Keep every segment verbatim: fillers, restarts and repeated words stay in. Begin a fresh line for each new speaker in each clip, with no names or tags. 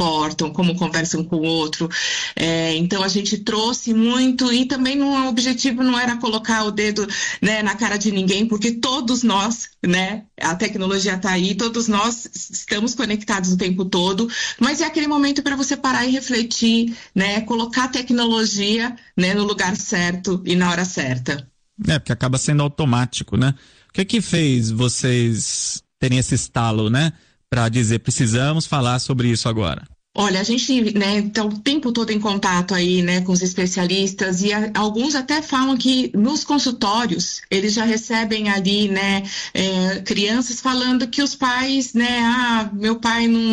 portam, como conversam com o outro. É, então a gente trouxe muito, e também no, o objetivo não era colocar o dedo, né, na cara de ninguém, porque todos nós, né, a tecnologia está aí, todos nós estamos conectados o tempo todo, mas é aquele momento para você parar e refletir, né, colocar a tecnologia, né, no lugar certo e na hora certa.
É, porque acaba sendo automático, né? O que que fez vocês terem esse estalo, né, para dizer, precisamos falar sobre isso agora?
Olha, a gente, né, tá o tempo todo em contato aí, né, com os especialistas, e a, alguns até falam que nos consultórios eles já recebem ali, né, é, crianças falando que os pais, né, ah, meu pai não,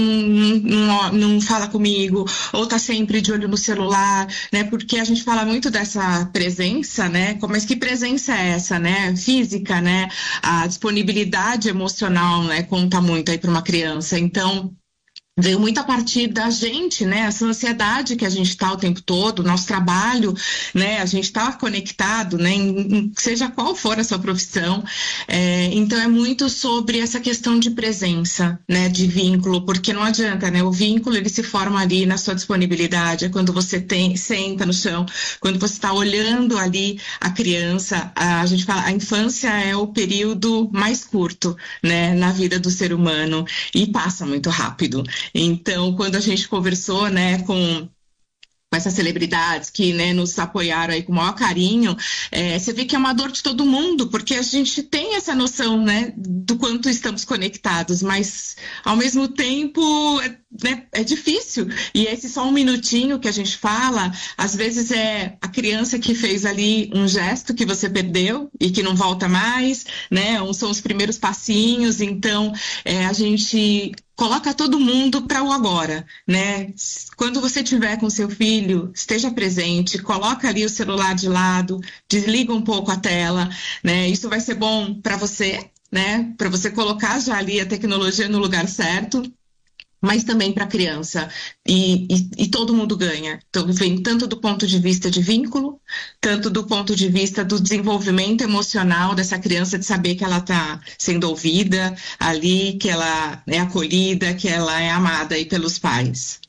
não, não fala comigo, ou tá sempre de olho no celular, né, porque a gente fala muito dessa presença, né, mas que presença é essa, né, física, né, a disponibilidade emocional, né, conta muito aí para uma criança. Então veio muito a partir da gente, né, essa ansiedade que a gente está o tempo todo, nosso trabalho, né, a gente está conectado, né, em, em, seja qual for a sua profissão, é, então é muito sobre essa questão de presença, né, de vínculo, porque não adianta, né, o vínculo ele se forma ali na sua disponibilidade, é quando você tem, senta no chão, quando você está olhando ali a criança, a, a gente fala, a infância é o período mais curto, né, na vida do ser humano, e passa muito rápido. Então, quando a gente conversou, né, com com essas celebridades que, né, nos apoiaram aí com o maior carinho, é, você vê que é uma dor de todo mundo, porque a gente tem essa noção, né, do quanto estamos conectados, mas ao mesmo tempo, né, é difícil. E esse só um minutinho que a gente fala, às vezes é a criança que fez ali um gesto que você perdeu e que não volta mais, né, são os primeiros passinhos, então é, a gente coloca todo mundo para o agora, né? Quando você estiver com seu filho, esteja presente, coloca ali o celular de lado, desliga um pouco a tela, né? Isso vai ser bom para você, né? Para você colocar já ali a tecnologia no lugar certo, mas também para a criança, e, e, e todo mundo ganha. Então, vem tanto do ponto de vista de vínculo, tanto do ponto de vista do desenvolvimento emocional dessa criança, de saber que ela está sendo ouvida ali, que ela é acolhida, que ela é amada aí pelos pais.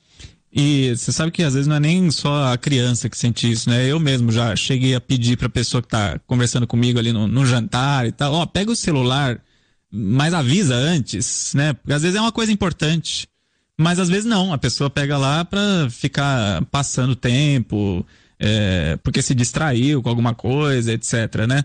E você sabe que às vezes não é nem só a criança que sente isso, né? Eu mesmo já cheguei a pedir para a pessoa que está conversando comigo ali no, no jantar e tal, ó, pega o celular, mas avisa antes, né? Porque às vezes é uma coisa importante. Mas às vezes não, a pessoa pega lá para ficar passando tempo, é, porque se distraiu com alguma coisa, etc, né?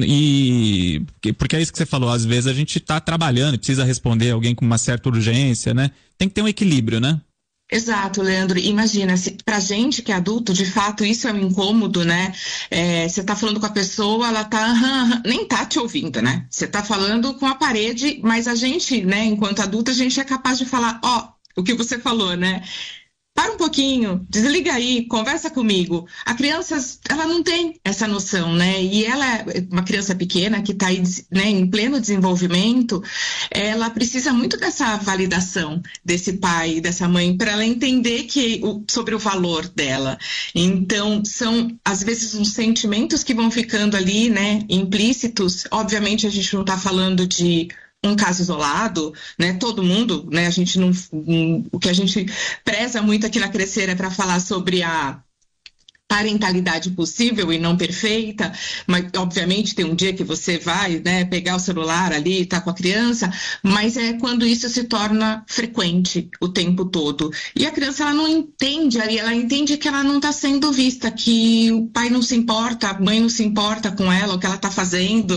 E porque é isso que você falou, às vezes a gente está trabalhando e precisa responder alguém com uma certa urgência, né? Tem que ter um equilíbrio, né?
Exato, Leandro. Imagina, se, pra gente que é adulto, de fato, isso é um incômodo, né? É, você tá falando com a pessoa, ela tá, nem tá te ouvindo, né? Você tá falando com a parede, mas a gente, né, enquanto adulta, a gente é capaz de falar, ó, o que você falou, né? Para um pouquinho, desliga aí, conversa comigo. A criança, ela não tem essa noção, né? E ela é uma criança pequena que está aí, né, em pleno desenvolvimento, ela precisa muito dessa validação desse pai, dessa mãe, para ela entender que, o, sobre o valor dela. Então, são, às vezes, uns sentimentos que vão ficando ali, né, implícitos. Obviamente, a gente não está falando de um caso isolado, né? Todo mundo, né? A gente não, um, o que a gente preza muito aqui na Crescer é para falar sobre a parentalidade possível e não perfeita, mas obviamente tem um dia que você vai, né, pegar o celular ali e tá com a criança, mas é quando isso se torna frequente o tempo todo. E a criança, ela não entende ali, ela entende que ela não está sendo vista, que o pai não se importa, a mãe não se importa com ela, o que ela está fazendo,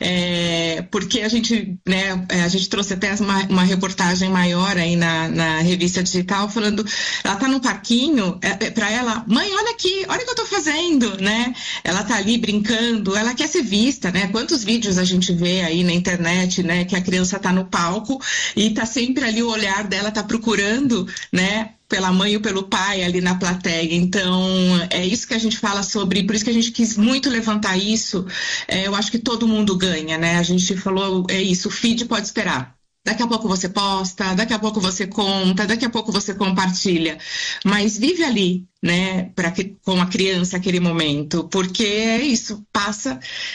é, porque a gente, né, a gente trouxe até uma, uma reportagem maior aí na, na revista digital, falando, ela tá no parquinho, é, é, para ela, mãe, olha aqui, olha o que eu tô fazendo, né? Ela tá ali brincando, ela quer ser vista, né? Quantos vídeos a gente vê aí na internet, né? Que a criança tá no palco e tá sempre ali, o olhar dela tá procurando, né? Pela mãe ou pelo pai ali na plateia. Então, é isso que a gente fala sobre, por isso que a gente quis muito levantar isso. É, eu acho que todo mundo ganha, né? A gente falou, é isso, o feed pode esperar. Daqui a pouco você posta, daqui a pouco você conta, daqui a pouco você compartilha. Mas vive ali, né, pra, com a criança aquele momento, porque é isso, passa.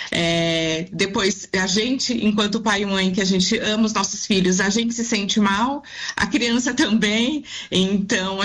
É, depois, a gente, enquanto pai e mãe, que a gente ama os nossos filhos, a gente se sente mal, a criança também, então